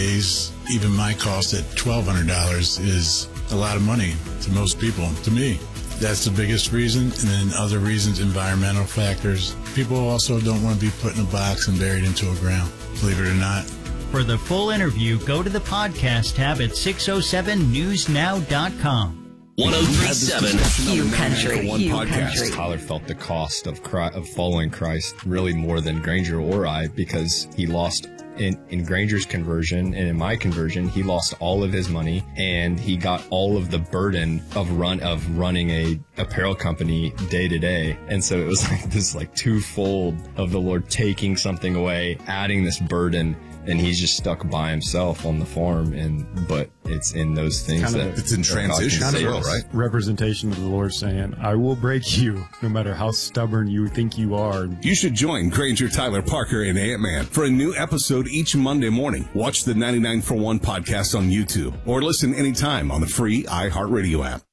Even my cost at $1,200 is a lot of money to most people. To me, that's the biggest reason. And then other reasons, environmental factors. People also don't want to be put in a box and buried into a ground, believe it or not. For the full interview, go to the podcast tab at 607newsnow.com. 103.7 Hugh Country. Tyler felt the cost of following Christ really more than Granger or I, because he lost in Granger's conversion and in my conversion, he lost all of his money and he got all of the burden of running a apparel company day to day. And so it was like this twofold of the Lord taking something away, adding this burden, and he's just stuck by himself on the farm. But it's in those things it's in transition, right? Representation of the Lord saying, I will break you no matter how stubborn you think you are. You should join Granger, Tyler, Parker, and Ant-Man for a new episode each Monday morning. Watch the 99 for 1 podcast on YouTube or listen anytime on the free iHeartRadio app.